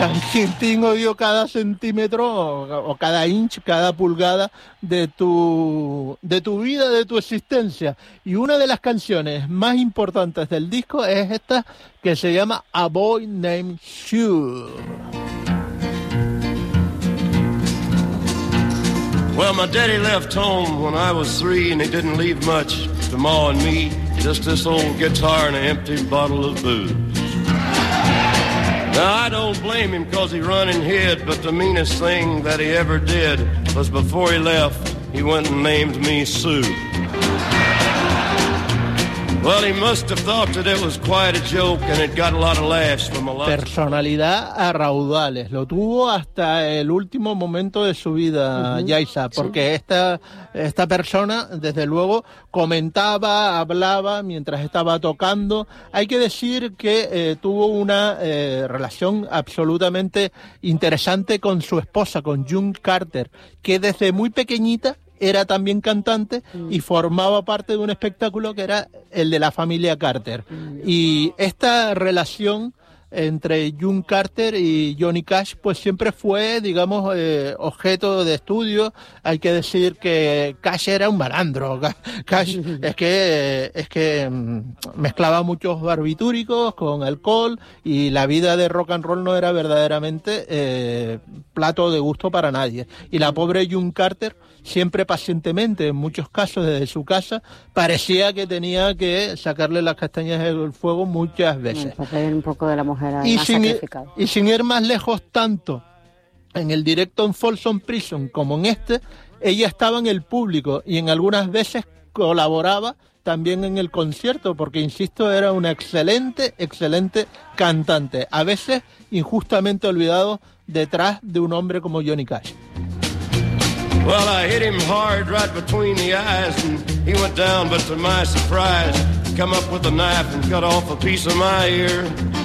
Quintín odió cada centímetro o cada inch, cada pulgada de tu vida, de tu existencia. Y una de las canciones más importantes del disco es esta que se llama A Boy Named Sue. Well, my daddy left home when I was 3 and he didn't leave much to Ma and me, just this old guitar and an empty bottle of booze. Now, I don't blame him cause he run and hid, but the meanest thing that he ever did was before he left, he went and named me Sue. Well, he must have thought that it was quite a joke and it got a lot of laughs from a lot of... Personalidad a raudales, lo tuvo hasta el último momento de su vida, Yaiza, porque esta persona, desde luego, comentaba, hablaba mientras estaba tocando. Hay que decir que tuvo una relación absolutamente interesante con su esposa, con June Carter, que desde muy pequeñita era también cantante y formaba parte de un espectáculo que era el de la familia Carter. Y esta relación entre June Carter y Johnny Cash pues siempre fue, digamos, objeto de estudio. Hay que decir que Cash era un malandro. Cash es que mezclaba muchos barbitúricos con alcohol y la vida de rock and roll no era verdaderamente plato de gusto para nadie. Y la pobre June Carter, siempre pacientemente, en muchos casos desde su casa, parecía que tenía que sacarle las castañas del fuego muchas veces. Un poco de la mujer y sin ir más lejos, tanto en el directo en Folsom Prison como en este, ella estaba en el público y en algunas veces colaboraba también en el concierto, porque, insisto, era una excelente cantante, a veces injustamente olvidado detrás de un hombre como Johnny Cash. Well, I hit him hard right between the eyes and he went down, but to my surprise, he come up with a knife and cut off a piece of my ear.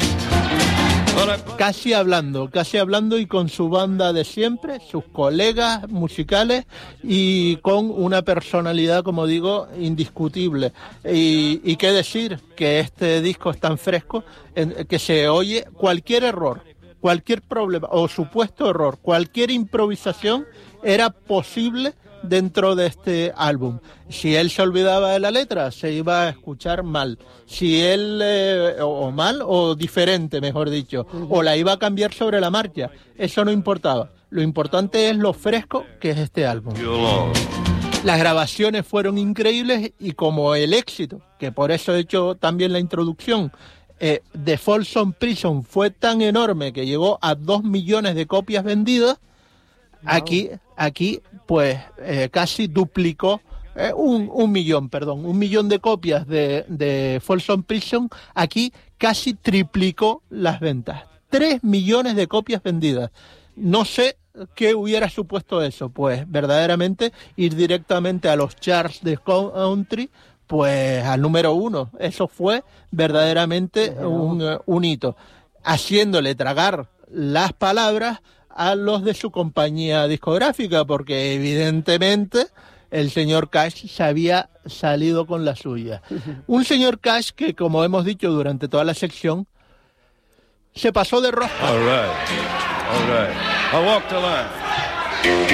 Casi hablando y con su banda de siempre, sus colegas musicales y con una personalidad, como digo, indiscutible. Y qué decir que este disco es tan fresco que se oye cualquier error, cualquier problema o supuesto error, cualquier improvisación era posible dentro de este álbum. Si él se olvidaba de la letra, se iba a escuchar mal. Si él, o mal o diferente, mejor dicho, o la iba a cambiar sobre la marcha, eso no importaba. Lo importante es lo fresco que es este álbum. Las grabaciones fueron increíbles y como el éxito, que por eso he hecho también la introducción, de Folsom Prison fue tan enorme que llegó a 2 millones de copias vendidas. Wow. Aquí pues casi duplicó, un millón de copias de Folsom Prison, aquí casi triplicó las ventas. 3 millones de copias vendidas. No sé qué hubiera supuesto eso, pues verdaderamente ir directamente a los charts de country, pues al número 1. Eso fue verdaderamente un hito, haciéndole tragar las palabras a los de su compañía discográfica, porque evidentemente el señor Cash se había salido con la suya. Un señor Cash que, como hemos dicho durante toda la sección, se pasó de rosca. All right. I walked the line.